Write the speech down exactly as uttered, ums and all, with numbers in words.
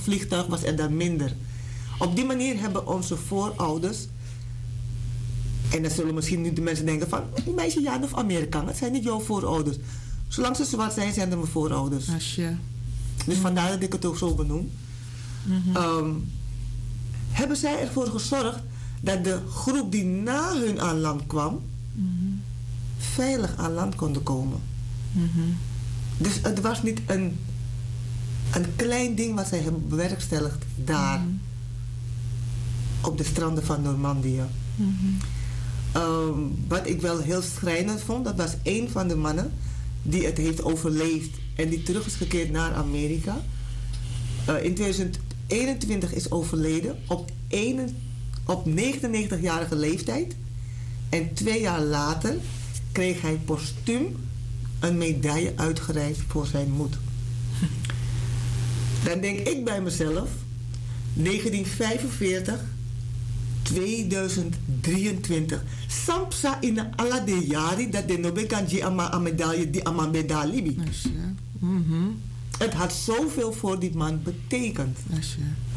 vliegtuig was er dan minder. Op die manier hebben onze voorouders, en dan zullen misschien nu de mensen denken van, die meisje Jan of Amerikaan, het zijn niet jouw voorouders. Zolang ze zwart zijn, zijn het mijn voorouders. Asje. Dus vandaar dat ik het ook zo benoem. Mm-hmm. Um, hebben zij ervoor gezorgd dat de groep die na hun aan land kwam, mm-hmm. veilig aan land konden komen. Mm-hmm. Dus het was niet een, een klein ding wat zij hebben bewerkstelligd daar, mm-hmm. op de stranden van Normandië. Mm-hmm. Um, wat ik wel heel schrijnend vond, dat was een van de mannen die het heeft overleefd en die terug is gekeerd naar Amerika. Uh, in tweeduizend eenentwintig is overleden op, een, op negenennegentigjarige leeftijd. En twee jaar later kreeg hij postuum een medaille uitgereikt voor zijn moed. Dan denk ik bij mezelf, negentien vijfenveertig, tweeduizend drieëntwintig. Sampsa in de alla de jari dat de nobe kan je ama een medaille die ama medaille bi. Mm-hmm. Het had zoveel voor die man betekend.